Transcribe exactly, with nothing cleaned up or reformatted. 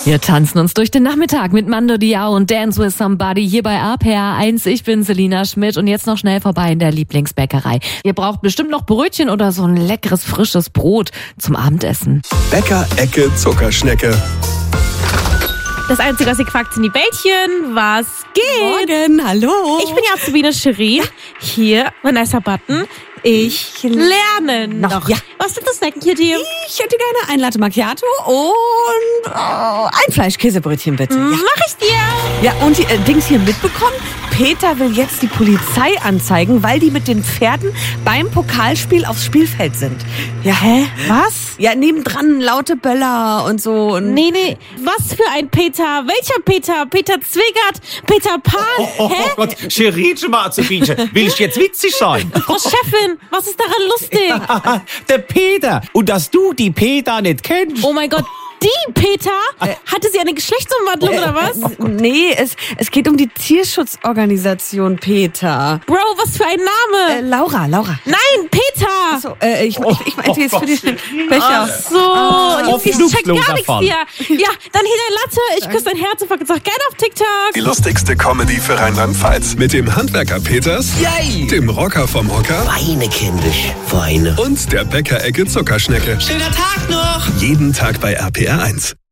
Wir tanzen uns durch den Nachmittag mit Mando Diao und Dance with Somebody hier bei R P R eins. Ich bin Selina Schmidt und jetzt noch schnell vorbei in der Lieblingsbäckerei. Ihr braucht bestimmt noch Brötchen oder so ein leckeres, frisches Brot zum Abendessen. Bäcker Ecke Zuckerschnecke. Das Einzige, was ihr quackt, sind die Bällchen. Was geht? Morgen, hallo. Ich bin die Azubine Cherie. Hier, Vanessa Button. Ich lerne noch. Ja. Was sind das snacken hier, dir? Ich hätte gerne ein Latte Macchiato und oh, ein Fleischkäsebrötchen bitte. Ja. Mach ich dir. Ja, und die äh, Dings hier mitbekommen? Peter will jetzt die Polizei anzeigen, weil die mit den Pferden beim Pokalspiel aufs Spielfeld sind. Ja, hä? Was? Ja, nebendran laute Böller und so. Und Nee, nee. Was für ein Peter? Welcher Peter? Peter Zwingert? Peter Pan? Oh, oh, Hä? oh Gott, Cherie, schon mal zu bieten. Will ich jetzt witzig sein? Frau Chefin, was ist daran lustig? Der Peter. Und dass du die Peter nicht kennst. Oh mein Gott, die Peter? Hatte sie eine Geschlechtsumwandlung oder was? nee, es, es geht um die Tierschutzorganisation Peter. Bro, was für ein Name? Äh, Laura, Laura. Nein, Peter! So, äh, ich, ich, ich meinte jetzt für den Becher. So, auf ich check Fluchtloser gar nichts Fall. hier. Ja, dann hier der Latte. Ich küsse dein Herz und vergiss auch gerne auf TikTok. Die lustigste Comedy für Rheinland-Pfalz. Mit dem Handwerker Peters, Yay! dem Rocker vom Hocker Weine, kindisch, Weine. und der Bäcker Ecke Zuckerschnecke. Schöner Tag noch! Jeden Tag bei R P R eins.